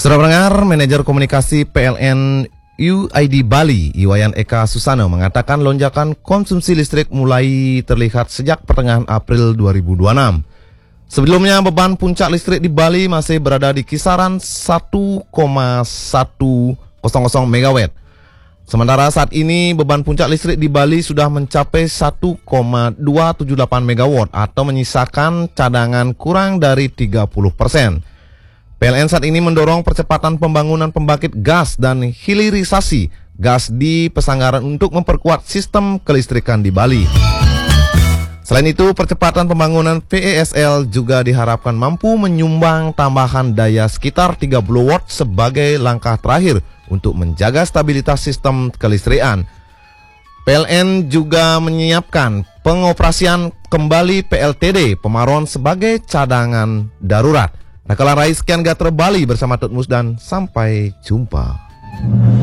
Saudara pendengar, Manajer Komunikasi PLN UID Bali, Iwayan Eka Susano, mengatakan lonjakan konsumsi listrik mulai terlihat sejak pertengahan April 2026. Sebelumnya beban puncak listrik di Bali masih berada di kisaran 1,100 MW. Sementara saat ini beban puncak listrik di Bali sudah mencapai 1,278 MW atau menyisakan cadangan kurang dari 30%. PLN saat ini mendorong percepatan pembangunan pembangkit gas dan hilirisasi gas di Pesanggaran untuk memperkuat sistem kelistrikan di Bali. Selain itu, percepatan pembangunan VESL juga diharapkan mampu menyumbang tambahan daya sekitar 30 watt sebagai langkah terakhir untuk menjaga stabilitas sistem kelistrikan. PLN juga menyiapkan pengoperasian kembali PLTD Pemaron sebagai cadangan darurat. Nakalan Rais, sekian Gatra Bali bersama Tut Musdan. Sampai jumpa.